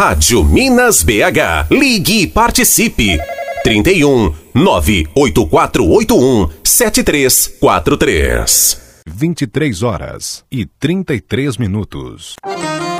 Rádio Minas BH. Ligue e participe. 31 98481 7343. 23 horas e 33 minutos.